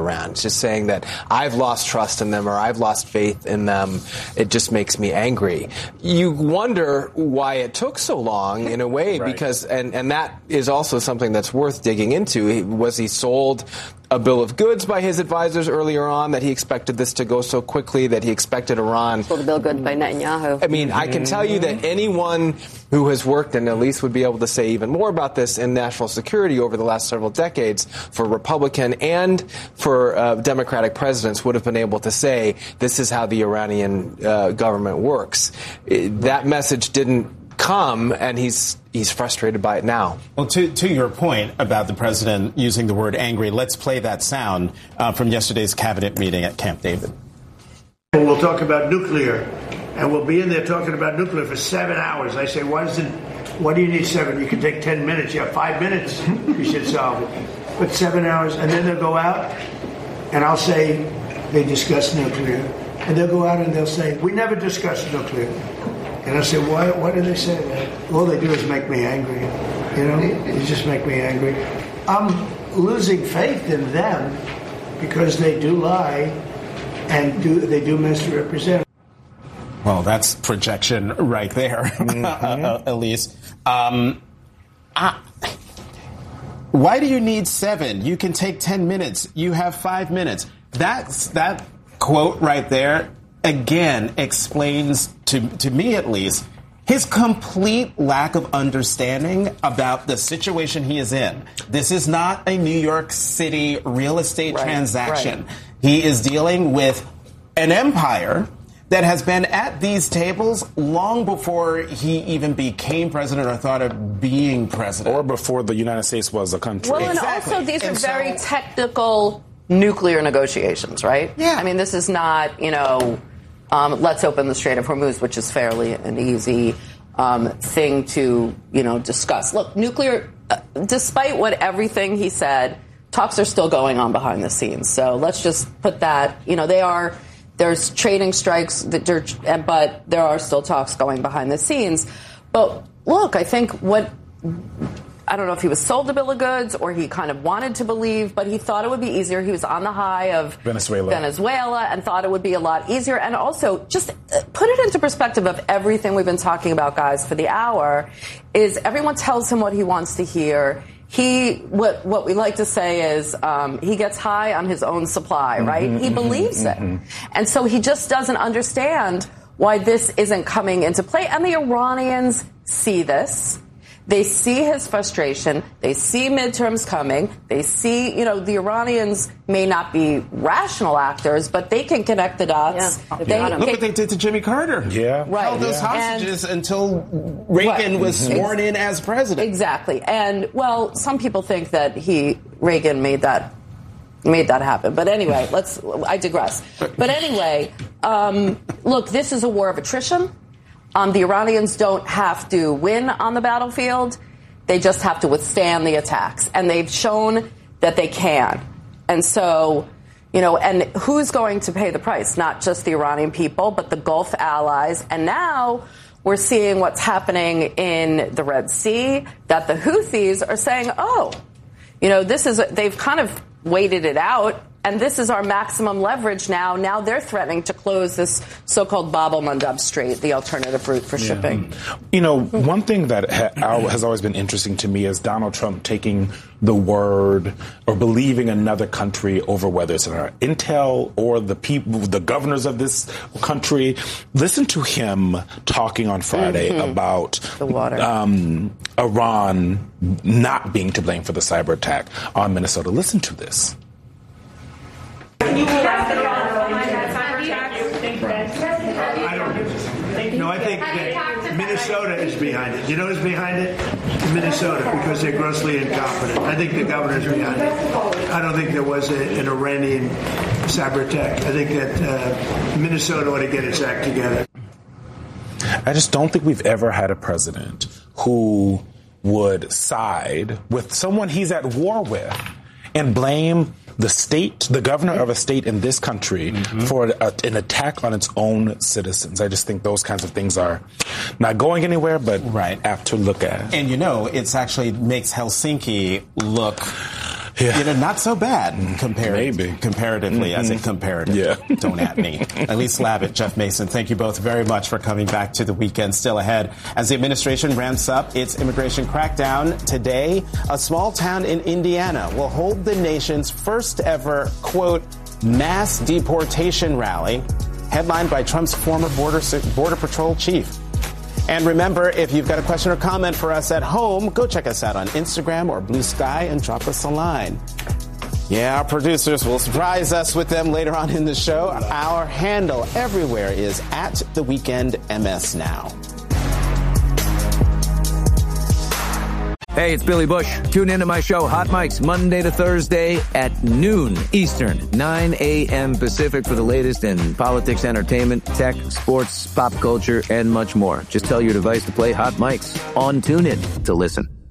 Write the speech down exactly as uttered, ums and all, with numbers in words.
Iran. Just saying that I've lost trust in them or I've lost faith in them, it just makes me angry. You wonder why it took so long in a way, right. because, and, and that is also something that's worth digging into. Was he sold a bill of goods by his advisors earlier on that he expected this to go so quickly, that he expected Iran? Sold a bill of goods by Netanyahu. I mean, mm-hmm. I can tell you that anyone who has worked, and Elise would be able to say even more about this, in national security over the last several decades for Republican and for uh, Democratic presidents would have been able to say this is how the Iranian uh, government works. It, that message didn't come, and he's he's frustrated by it now. Well, to to your point about the president using the word angry, let's play that sound uh, from yesterday's cabinet meeting at Camp David. We'll talk about nuclear, and we'll be in there talking about nuclear for seven hours. I say, why does it? Why do you need seven? You can take ten minutes. You have five minutes. You should solve it. But seven hours, and then they'll go out, and I'll say they discuss nuclear, and they'll go out and they'll say we never discussed nuclear. And I said, why, why do they say that? All they do is make me angry. You know, they just make me angry. I'm losing faith in them because they do lie and do they do misrepresent. Well, that's projection right there, mm-hmm. uh, Elise. Um, I, why do you need seven? You can take ten minutes. You have five minutes. That's that quote right there. Again, explains, to to me at least, his complete lack of understanding about the situation he is in. This is not a New York City real estate right, transaction. Right. He is dealing with an empire that has been at these tables long before he even became president or thought of being president. Or before the United States was a country. Well, and exactly. also these and are so, very technical nuclear negotiations, right? Yeah. I mean, this is not, you know... Um, let's open the Strait of Hormuz, which is fairly an easy um, thing to, you know, discuss. Look, nuclear, uh, despite what everything he said, talks are still going on behind the scenes. So let's just put that, you know, they are, there's trading strikes, that are, but there are still talks going behind the scenes. But look, I think what... I don't know if he was sold a bill of goods or he kind of wanted to believe, but he thought it would be easier. He was on the high of Venezuela. Venezuela and thought it would be a lot easier. And also, just put it into perspective of everything we've been talking about, guys, for the hour, is everyone tells him what he wants to hear. He, what what we like to say is um, he gets high on his own supply, right? Mm-hmm, he mm-hmm, believes mm-hmm. it. And so he just doesn't understand why this isn't coming into play. And the Iranians see this. They see his frustration. They see midterms coming. They see, you know, the Iranians may not be rational actors, but they can connect the dots. Yeah. They yeah. Look what they did to Jimmy Carter. Yeah. Right. Held those yeah. hostages and, until Reagan right. was sworn in as president. Exactly. And, well, some people think that he, Reagan made that made that happen. But anyway, let's, I digress. But anyway, um, look, this is a war of attrition. Um, the Iranians don't have to win on the battlefield. They just have to withstand the attacks. And they've shown that they can. And so, you know, and who's going to pay the price? Not just the Iranian people, but the Gulf allies. And now we're seeing what's happening in the Red Sea, that the Houthis are saying, oh, you know, this is, they've kind of waited it out. And this is our maximum leverage now. Now they're threatening to close this so-called Bab el-Mandab Strait, the alternative route for shipping. Yeah. You know, one thing that ha- has always been interesting to me is Donald Trump taking the word or believing another country over whether it's our intel or the people, the governors of this country. Listen to him talking on Friday mm-hmm. about the water. Um, Iran not being to blame for the cyber attack on Minnesota. Listen to this. You will have to I don't. No, I think that Minnesota is behind it. You know who's behind it? Minnesota, because they're grossly incompetent. I think the governor's behind it. I don't think there was a, an Iranian cyber attack. I think that uh, Minnesota ought to get its act together. I just don't think we've ever had a president who would side with someone he's at war with and blame the state, the governor of a state in this country mm-hmm. for a, an attack on its own citizens. I just think those kinds of things are not going anywhere, but right. apt to look at. And, you know, it's actually makes Helsinki look Yeah. you know, not so bad compared, Maybe. comparatively, mm-hmm. as in comparative. Yeah. Don't at me. Elise Labott, Jeff Mason, thank you both very much for coming back to the weekend still ahead. As the administration ramps up its immigration crackdown today, a small town in Indiana will hold the nation's first ever, quote, mass deportation rally, headlined by Trump's former Border, Border Patrol chief. And remember, if you've got a question or comment for us at home, go check us out on Instagram or Blue Sky and drop us a line. Yeah, our producers will surprise us with them later on in the show. Our handle everywhere is at The Weekend M S Now. Hey, it's Billy Bush. Tune into my show, Hot Mics, Monday to Thursday at noon Eastern, nine a.m. Pacific for the latest in politics, entertainment, tech, sports, pop culture, and much more. Just tell your device to play Hot Mics on TuneIn to listen.